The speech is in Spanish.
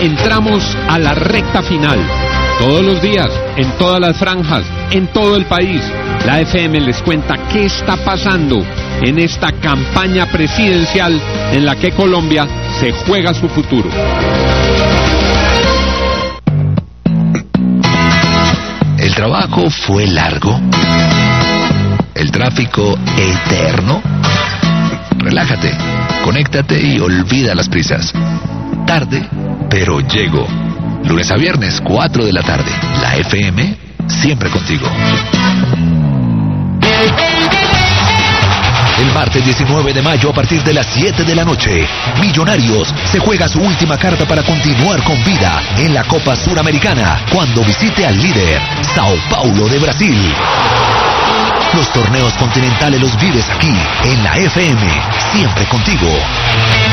entramos a la recta final. Todos los días, en todas las franjas, en todo el país, la FM les cuenta qué está pasando en esta campaña presidencial en la que Colombia se juega su futuro. ¿El trabajo fue largo? ¿El tráfico eterno? Relájate, conéctate y olvida las prisas. Tarde, pero llego. Lunes a viernes, 4 de la tarde. La FM, siempre contigo. El martes 19 de mayo a partir de las 7 de la noche, Millonarios se juega su última carta para continuar con vida en la Copa Suramericana cuando visite al líder, Sao Paulo de Brasil. Los torneos continentales los vives aquí, en la FM, siempre contigo.